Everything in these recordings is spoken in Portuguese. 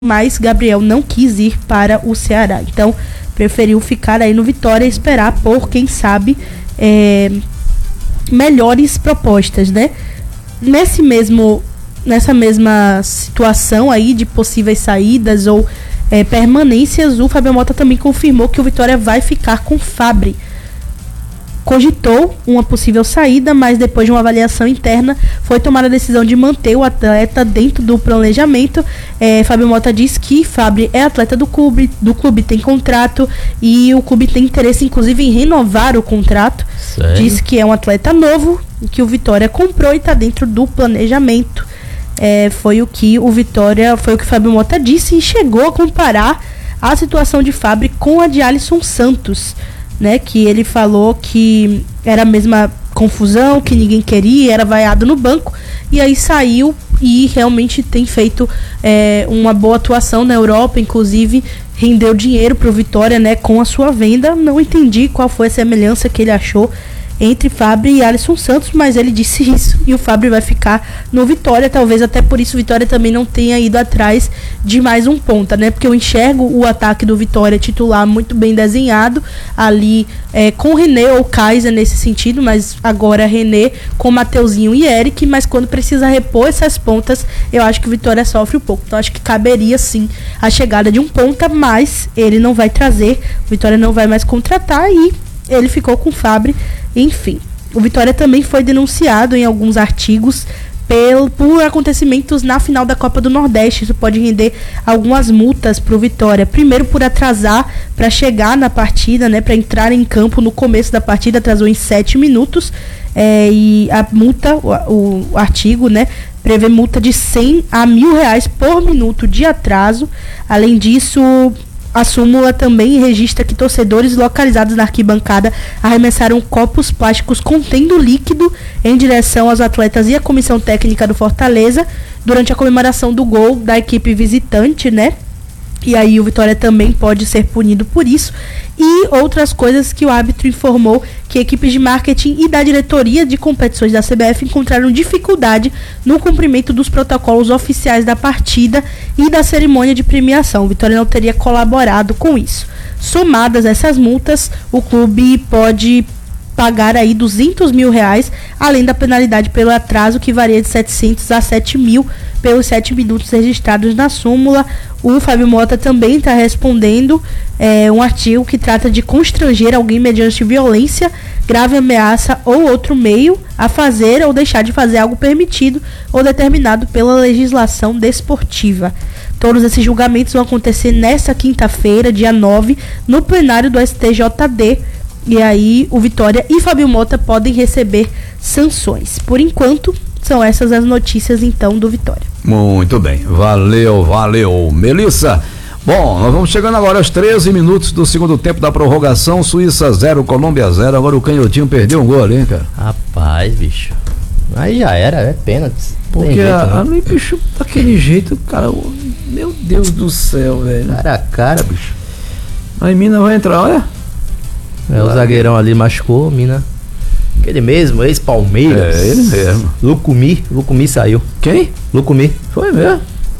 mas Gabriel não quis ir para o Ceará. Então, preferiu ficar aí no Vitória e esperar por, quem sabe, melhores propostas, né? Nessa mesma situação aí de possíveis saídas ou permanências, o Fábio Mota também confirmou que o Vitória vai ficar com Fabri. Cogitou uma possível saída, mas depois de uma avaliação interna foi tomada a decisão de manter o atleta dentro do planejamento. Fábio Mota diz que Fabri é atleta do clube tem contrato e o clube tem interesse inclusive em renovar o contrato. Sério? Diz que é um atleta novo, que o Vitória comprou e está dentro do planejamento. Foi o que o Fábio Mota disse e chegou a comparar a situação de Fabri com a de Alisson Santos, né, que ele falou que era a mesma confusão, que ninguém queria, era vaiado no banco, e aí saiu e realmente tem feito uma boa atuação na Europa, inclusive rendeu dinheiro pro Vitória, né, com a sua venda. Não entendi qual foi a semelhança que ele achou entre Fabri e Alisson Santos, mas ele disse isso e o Fabri vai ficar no Vitória. Talvez até por isso o Vitória também não tenha ido atrás de mais um ponta, né? Porque eu enxergo o ataque do Vitória titular muito bem desenhado ali, com René ou Kaiser nesse sentido, mas agora René com Mateuzinho e Eric, mas quando precisa repor essas pontas, eu acho que o Vitória sofre um pouco. Então acho que caberia sim a chegada de um ponta, mas ele não vai trazer, o Vitória não vai mais contratar e ele ficou com o Fabri. Enfim, o Vitória também foi denunciado em alguns artigos por acontecimentos na final da Copa do Nordeste. Isso pode render algumas multas para o Vitória. Primeiro, por atrasar para chegar na partida, né, para entrar em campo no começo da partida, atrasou em 7 minutos. E a multa, o artigo, né, prevê multa de 100 a R$1.000 por minuto de atraso. Além disso, a súmula também registra que torcedores localizados na arquibancada arremessaram copos plásticos contendo líquido em direção aos atletas e à comissão técnica do Fortaleza durante a comemoração do gol da equipe visitante, né? E aí o Vitória também pode ser punido por isso. E outras coisas que o árbitro informou que equipes de marketing e da diretoria de competições da CBF encontraram dificuldade no cumprimento dos protocolos oficiais da partida e da cerimônia de premiação. O Vitória não teria colaborado com isso. Somadas essas multas, o clube pode pagar aí R$200 mil, além da penalidade pelo atraso, que varia de 700 a 7 mil pelos 7 minutos registrados na súmula. O Fábio Mota também está respondendo um artigo que trata de constranger alguém mediante violência, grave ameaça ou outro meio a fazer ou deixar de fazer algo permitido ou determinado pela legislação desportiva. Todos esses julgamentos vão acontecer nesta quinta-feira, dia 9, no plenário do STJD. E aí o Vitória e Fábio Mota podem receber sanções. Por enquanto, são essas as notícias então do Vitória. Muito bem, valeu. Melissa, bom, nós vamos chegando agora aos 13 minutos do segundo tempo da prorrogação. Suíça 0, Colômbia 0. Agora o Canhotinho perdeu um gol ali, hein, cara? Rapaz, bicho, aí já era, é pênalti. Porque ali, bicho, daquele jeito, cara, meu Deus do céu, velho. Cara a cara, bicho. Aí Mina vai entrar, olha. O zagueirão ali machucou, Mina. Aquele mesmo, ex-Palmeiras. Ele mesmo. Lucumi saiu. Quem? Lucumi. Foi mesmo.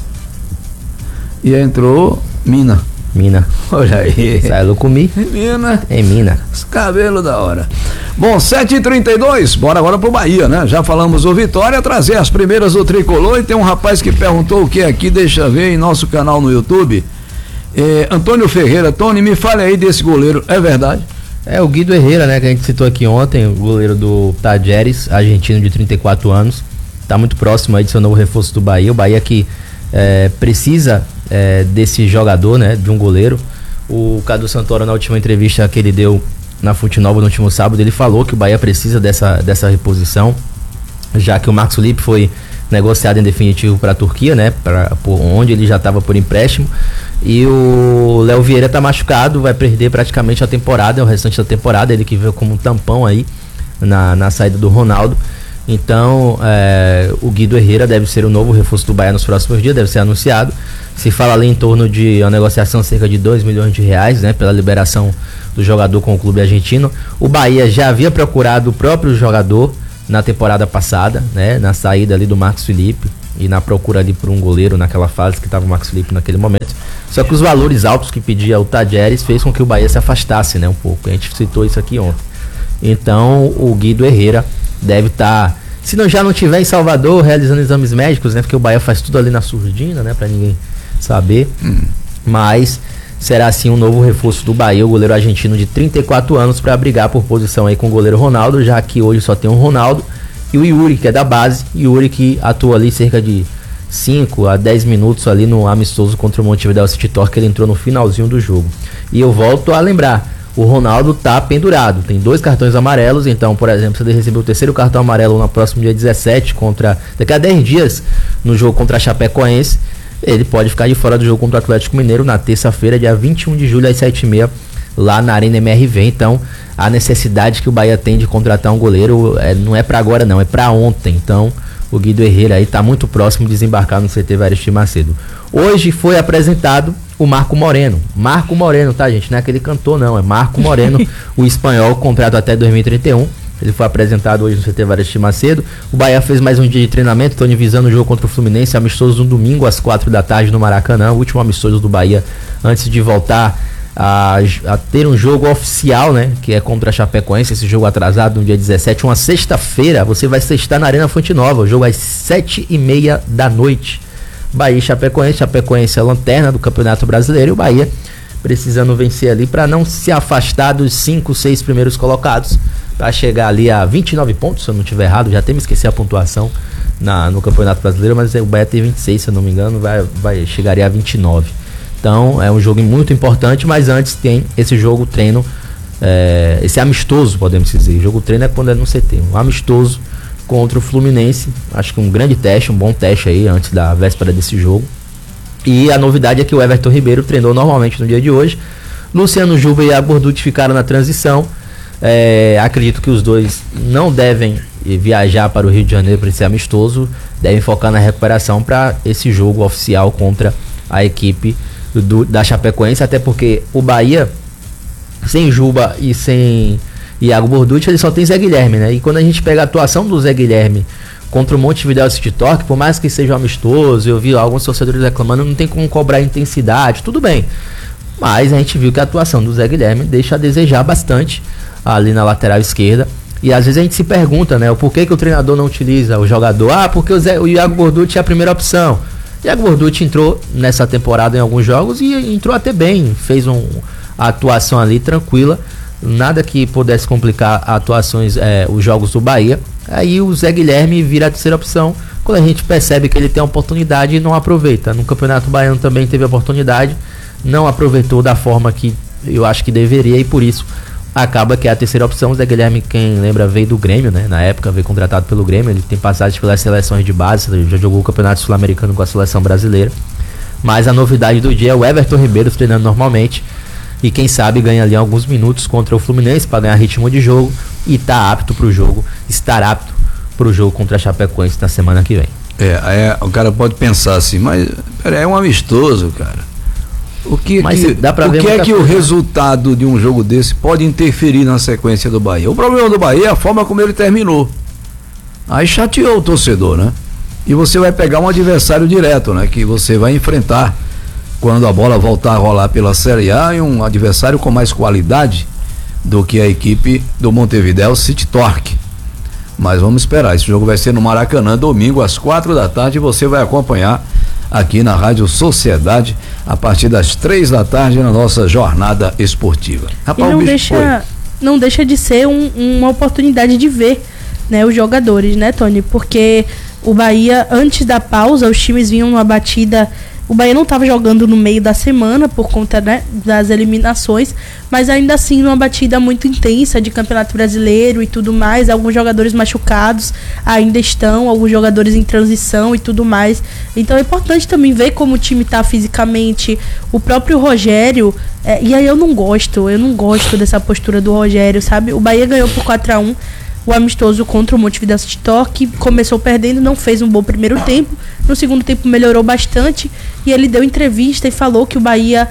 E entrou Mina. Olha aí. Sai Lucumi. Mina. Mina. Os cabelos da hora. Bom, 7h32, bora agora pro Bahia, né? Já falamos do Vitória, trazer as primeiras do Tricolor. E tem um rapaz que perguntou o que é aqui, deixa ver em nosso canal no YouTube. Antônio Ferreira. Tony, me fale aí desse goleiro, é verdade? É o Guido Herrera, né, que a gente citou aqui ontem, o goleiro do Tajeres, argentino de 34 anos, tá muito próximo aí de seu novo reforço do Bahia. O Bahia que precisa desse jogador, né, de um goleiro. O Cadu Santoro, na última entrevista que ele deu na Fonte Nova no último sábado, ele falou que o Bahia precisa dessa reposição, já que o Marcos Felipe foi negociado em definitivo para a Turquia, né, por onde ele já estava por empréstimo. E o Léo Vieira tá machucado, vai perder praticamente a temporada, o restante da temporada, ele que veio como um tampão aí na saída do Ronaldo. Então o Guido Herrera deve ser o novo reforço do Bahia nos próximos dias, deve ser anunciado. Se fala ali em torno de uma negociação cerca de R$2 milhões, né, pela liberação do jogador com o clube argentino. O Bahia já havia procurado o próprio jogador na temporada passada, né, na saída ali do Marcos Felipe, e na procura ali por um goleiro naquela fase que estava o Max Felipe naquele momento. Só que os valores altos que pedia o Tadjeres fez com que o Bahia se afastasse, né, um pouco. A gente citou isso aqui ontem. Então o Guido Herrera deve estar, se já não estiver em Salvador realizando exames médicos, né, porque o Bahia faz tudo ali na surdina, né, para ninguém saber. Mas será assim um novo reforço do Bahia, o goleiro argentino de 34 anos, para brigar por posição aí com o goleiro Ronaldo, já que hoje só tem um Ronaldo e o Yuri, que é da base. Yuri que atua ali cerca de 5 a 10 minutos ali no amistoso contra o Montevideo City Torque, ele entrou no finalzinho do jogo. E eu volto a lembrar, o Ronaldo tá pendurado, tem 2 cartões amarelos. Então, por exemplo, se ele receber o 3º cartão amarelo no próximo dia 17, daqui a 10 dias, no jogo contra a Chapecoense, ele pode ficar de fora do jogo contra o Atlético Mineiro na terça-feira, dia 21 de julho, às 7h30, lá na Arena MRV. Então, a necessidade que o Bahia tem de contratar um goleiro não é para agora não, é para ontem. Então, o Guido Herrera aí tá muito próximo de desembarcar no CT Varisti Macedo. Hoje foi apresentado o Marco Moreno. Marco Moreno, tá, gente? Não é aquele cantor, não. É Marco Moreno, o espanhol, contrato até 2031. Ele foi apresentado hoje no CT Varisti Macedo. O Bahia fez mais um dia de treinamento. Estão divisando o jogo contra o Fluminense, amistoso no domingo às 4 da tarde no Maracanã. O último amistoso do Bahia antes de voltar a ter um jogo oficial, né, que é contra a Chapecoense, esse jogo atrasado no dia 17, uma sexta-feira. Você vai sextar na Arena Fonte Nova, o jogo às 7h30 da noite. Bahia e Chapecoense é a lanterna do Campeonato Brasileiro, e o Bahia precisando vencer ali para não se afastar dos 5, 6 primeiros colocados, para chegar ali a 29 pontos, se eu não estiver errado. Já até me esqueci a pontuação no Campeonato Brasileiro, mas o Bahia tem 26, se eu não me engano, chegaria a 29. Então é um jogo muito importante, mas antes tem esse jogo treino, esse amistoso, podemos dizer. O jogo treino é quando é no CT, um amistoso contra o Fluminense. Acho que um grande teste, um bom teste aí antes da véspera desse jogo. E a novidade é que o Everton Ribeiro treinou normalmente no dia de hoje. Luciano Juba e Iago Borducci ficaram na transição. Acredito que os dois não devem viajar para o Rio de Janeiro para esse amistoso, devem focar na recuperação para esse jogo oficial contra a equipe da Chapecoense, até porque o Bahia, sem Juba e sem Iago Borducci, ele só tem Zé Guilherme, né? E quando a gente pega a atuação do Zé Guilherme contra o Montevideo City Torque, por mais que seja um amistoso, eu vi alguns torcedores reclamando, não tem como cobrar intensidade, tudo bem, mas a gente viu que a atuação do Zé Guilherme deixa a desejar bastante ali na lateral esquerda. E às vezes a gente se pergunta, né, o porquê que o treinador não utiliza o jogador. Porque o Iago Borducci é a primeira opção. Iago Borducci entrou nessa temporada em alguns jogos e entrou até bem, fez a atuação ali tranquila, nada que pudesse complicar os jogos do Bahia. Aí o Zé Guilherme vira a terceira opção quando a gente percebe que ele tem a oportunidade e não aproveita. No Campeonato Baiano também teve a oportunidade, não aproveitou da forma que eu acho que deveria, e por isso acaba que é a terceira opção. O Zé Guilherme, quem lembra, veio do Grêmio, né? Na época veio contratado pelo Grêmio, ele tem passagem pelas seleções de base, já jogou o Campeonato Sul-Americano com a seleção brasileira. Mas a novidade do dia é o Everton Ribeiro treinando normalmente, e quem sabe ganha ali alguns minutos contra o Fluminense para ganhar ritmo de jogo e estar apto para o jogo contra a Chapecoense na semana que vem. O cara pode pensar assim, mas é um amistoso, cara. O que é que o resultado de um jogo desse pode interferir na sequência do Bahia? O problema do Bahia é a forma como ele terminou. Aí chateou o torcedor, né? E você vai pegar um adversário direto, né? Que você vai enfrentar quando a bola voltar a rolar pela Série A, e um adversário com mais qualidade do que a equipe do Montevideo City Torque. Mas vamos esperar, esse jogo vai ser no Maracanã, domingo às 4 da tarde, e você vai acompanhar aqui na Rádio Sociedade a partir das 3 da tarde na nossa jornada esportiva. Rapaz, não deixa de ser uma oportunidade de ver, né, os jogadores, né, Tony? Porque o Bahia, antes da pausa, os times vinham numa batida. O Bahia não estava jogando no meio da semana por conta, né, das eliminações, mas ainda assim numa batida muito intensa de Campeonato Brasileiro e tudo mais. Alguns jogadores machucados ainda estão, alguns jogadores em transição e tudo mais. Então é importante também ver como o time está fisicamente. O próprio Rogério, e aí eu não gosto dessa postura do Rogério, sabe? O Bahia ganhou por 4-1 o amistoso contra o Montevideo City Torque, começou perdendo, não fez um bom primeiro tempo, no segundo tempo melhorou bastante, e ele deu entrevista e falou que o Bahia,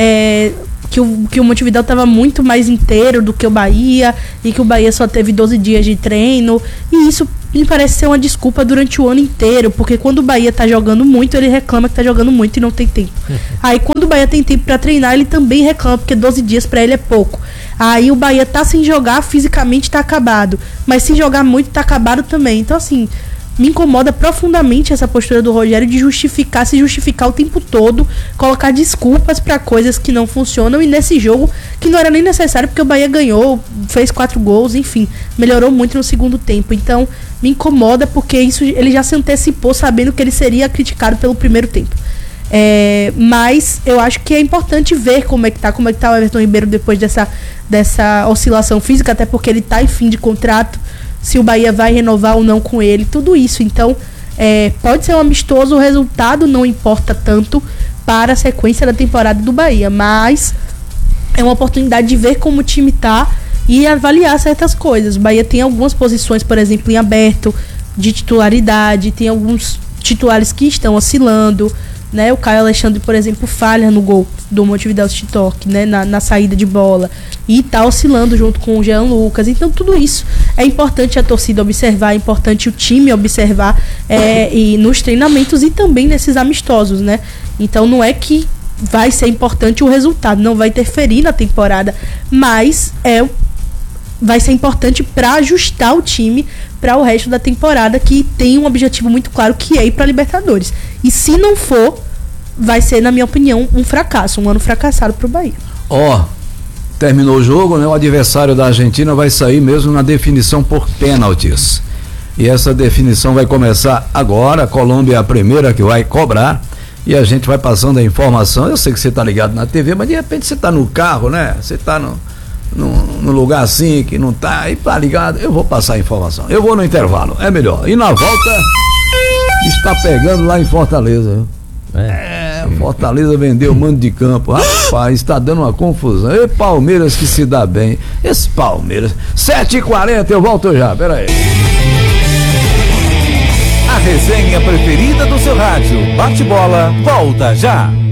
que o Montevideo estava muito mais inteiro do que o Bahia, e que o Bahia só teve 12 dias de treino, e isso me parece ser uma desculpa durante o ano inteiro, porque quando o Bahia tá jogando muito, ele reclama que tá jogando muito e não tem tempo. Aí quando o Bahia tem tempo pra treinar, ele também reclama, porque 12 dias pra ele é pouco. Aí o Bahia tá sem jogar, fisicamente tá acabado, mas se jogar muito tá acabado também. Então assim, me incomoda profundamente essa postura do Rogério de se justificar o tempo todo, colocar desculpas pra coisas que não funcionam, e nesse jogo que não era nem necessário, porque o Bahia ganhou, fez 4 gols, enfim, melhorou muito no segundo tempo. Então me incomoda porque isso ele já se antecipou sabendo que ele seria criticado pelo primeiro tempo. Mas eu acho que é importante ver como é que tá o Everton Ribeiro depois dessa oscilação física, até porque ele tá em fim de contrato, se o Bahia vai renovar ou não com ele, tudo isso. Então, pode ser um amistoso, o resultado não importa tanto para a sequência da temporada do Bahia, mas é uma oportunidade de ver como o time tá e avaliar certas coisas. O Bahia tem algumas posições, por exemplo, em aberto, de titularidade, tem alguns titulares que estão oscilando, né? O Caio Alexandre, por exemplo, falha no gol do Montevideo City Torque, né? Na saída de bola, e tá oscilando junto com o Jean Lucas. Então tudo isso é importante a torcida observar, é importante o time observar, e nos treinamentos e também nesses amistosos, né? Então não é que vai ser importante o resultado, não vai interferir na temporada, mas vai ser importante para ajustar o time para o resto da temporada, que tem um objetivo muito claro, que é ir para Libertadores. E se não for, vai ser, na minha opinião, um fracasso, um ano fracassado para o Bahia. Terminou o jogo, né? O adversário da Argentina vai sair mesmo na definição por pênaltis. E essa definição vai começar agora. A Colômbia é a primeira que vai cobrar. E a gente vai passando a informação. Eu sei que você está ligado na TV, mas de repente você está no carro, né? Você está no lugar assim que não tá, aí tá ligado, eu vou passar a informação, eu vou no intervalo, é melhor, e na volta está pegando lá em Fortaleza, Fortaleza vendeu o mando de campo, rapaz, está dando uma confusão, e Palmeiras que se dá bem, esse Palmeiras, 7h40, eu volto já, peraí. A resenha preferida do seu rádio, bate-bola, volta já.